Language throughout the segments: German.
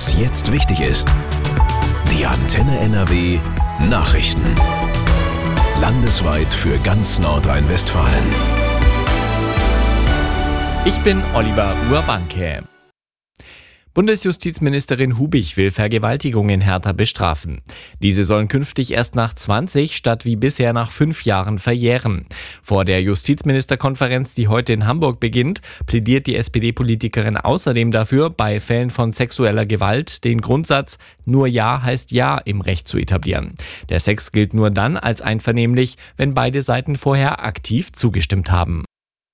Was jetzt wichtig ist. Die Antenne NRW Nachrichten. Landesweit für ganz Nordrhein-Westfalen. Ich bin Oliver Urbanke. Bundesjustizministerin Hubich will Vergewaltigungen härter bestrafen. Diese sollen künftig erst nach 20 statt wie bisher nach 5 Jahren verjähren. Vor der Justizministerkonferenz, die heute in Hamburg beginnt, plädiert die SPD-Politikerin außerdem dafür, bei Fällen von sexueller Gewalt den Grundsatz "Nur Ja heißt Ja" im Recht zu etablieren. Der Sex gilt nur dann als einvernehmlich, wenn beide Seiten vorher aktiv zugestimmt haben.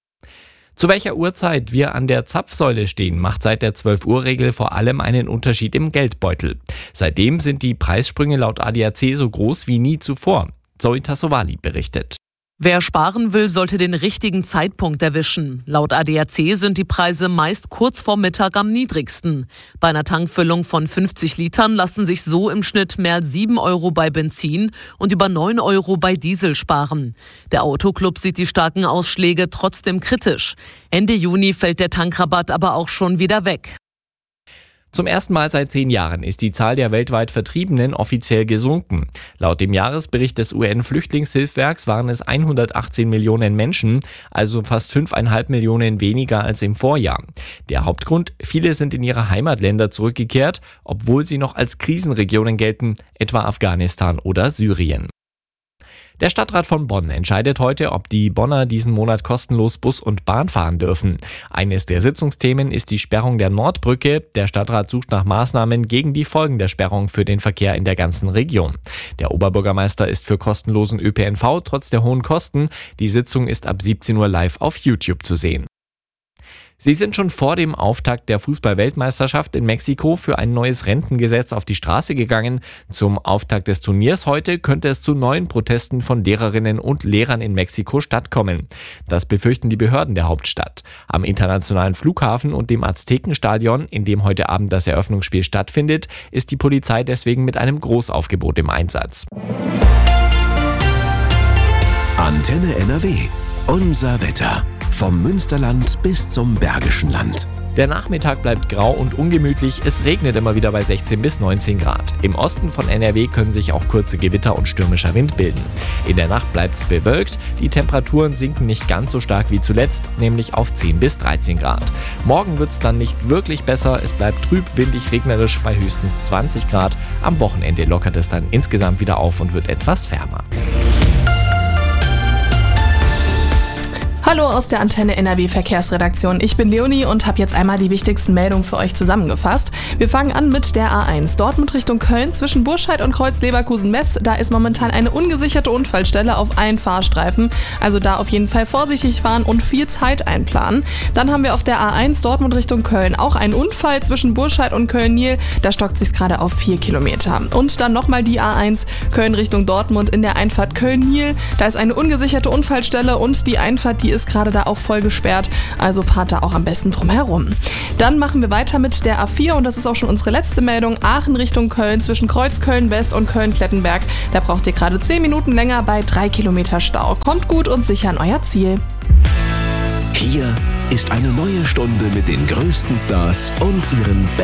Zu welcher Uhrzeit wir an der Zapfsäule stehen, macht seit der 12-Uhr-Regel vor allem einen Unterschied im Geldbeutel. Seitdem sind die Preissprünge laut ADAC so groß wie nie zuvor. Zoe Tassovali berichtet. Wer sparen will, sollte den richtigen Zeitpunkt erwischen. Laut ADAC sind die Preise meist kurz vor Mittag am niedrigsten. Bei einer Tankfüllung von 50 Litern lassen sich so im Schnitt mehr als 7 Euro bei Benzin und über 9 Euro bei Diesel sparen. Der Autoclub sieht die starken Ausschläge trotzdem kritisch. Ende Juni fällt der Tankrabatt aber auch schon wieder weg. Zum ersten Mal seit 10 Jahren ist die Zahl der weltweit Vertriebenen offiziell gesunken. Laut dem Jahresbericht des UN-Flüchtlingshilfswerks waren es 118 Millionen Menschen, also fast 5,5 Millionen weniger als im Vorjahr. Der Hauptgrund: viele sind in ihre Heimatländer zurückgekehrt, obwohl sie noch als Krisenregionen gelten, etwa Afghanistan oder Syrien. Der Stadtrat von Bonn entscheidet heute, ob die Bonner diesen Monat kostenlos Bus und Bahn fahren dürfen. Eines der Sitzungsthemen ist die Sperrung der Nordbrücke. Der Stadtrat sucht nach Maßnahmen gegen die Folgen der Sperrung für den Verkehr in der ganzen Region. Der Oberbürgermeister ist für kostenlosen ÖPNV trotz der hohen Kosten. Die Sitzung ist ab 17 Uhr live auf YouTube zu sehen. Sie sind schon vor dem Auftakt der Fußball-Weltmeisterschaft in Mexiko für ein neues Rentengesetz auf die Straße gegangen. Zum Auftakt des Turniers heute könnte es zu neuen Protesten von Lehrerinnen und Lehrern in Mexiko-Stadt kommen. Das befürchten die Behörden der Hauptstadt. Am internationalen Flughafen und dem Aztekenstadion, in dem heute Abend das Eröffnungsspiel stattfindet, ist die Polizei deswegen mit einem Großaufgebot im Einsatz. Antenne NRW. Unser Wetter. Vom Münsterland bis zum Bergischen Land. Der Nachmittag bleibt grau und ungemütlich. Es regnet immer wieder bei 16 bis 19 Grad. Im Osten von NRW können sich auch kurze Gewitter und stürmischer Wind bilden. In der Nacht bleibt es bewölkt. Die Temperaturen sinken nicht ganz so stark wie zuletzt, nämlich auf 10 bis 13 Grad. Morgen wird es dann nicht wirklich besser. Es bleibt trüb, windig, regnerisch bei höchstens 20 Grad. Am Wochenende lockert es dann insgesamt wieder auf und wird etwas wärmer. Hallo aus der Antenne NRW Verkehrsredaktion. Ich bin Leonie und habe jetzt einmal die wichtigsten Meldungen für euch zusammengefasst. Wir fangen an mit der A1. Dortmund Richtung Köln zwischen Burscheid und Kreuz Leverkusen-Metz. Da ist momentan eine ungesicherte Unfallstelle auf allen Fahrstreifen. Also da auf jeden Fall vorsichtig fahren und viel Zeit einplanen. Dann haben wir auf der A1 Dortmund Richtung Köln auch einen Unfall zwischen Burscheid und Köln-Niel. Da stockt sich's gerade auf 4 Kilometer. Und dann nochmal die A1 Köln Richtung Dortmund in der Einfahrt Köln-Niel. Da ist eine ungesicherte Unfallstelle und die Einfahrt, die ist gerade da auch voll gesperrt, also fahrt da auch am besten drum herum. Dann machen wir weiter mit der A4 und das ist auch schon unsere letzte Meldung. Aachen Richtung Köln zwischen Kreuzköln West und Köln-Klettenberg. Da braucht ihr gerade 10 Minuten länger bei 3 Kilometer Stau. Kommt gut und sicher an euer Ziel. Hier ist eine neue Stunde mit den größten Stars und ihren